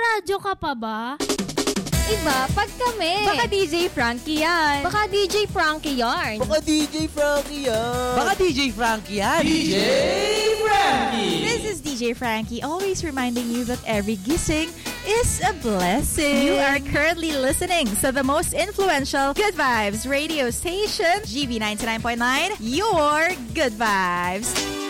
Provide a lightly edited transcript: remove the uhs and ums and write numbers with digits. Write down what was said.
Nagpaparadyo ka pa ba? Iba, pag kami. Baka DJ Frankie yan. Baka DJ Frankie yarn. Baka DJ Frankie yan. Baka DJ Frankie yan. DJ Frankie! This is DJ Frankie, always reminding you that every gising is a blessing. You are currently listening to the most influential Good Vibes radio station, GB 99.9, your Good Vibes.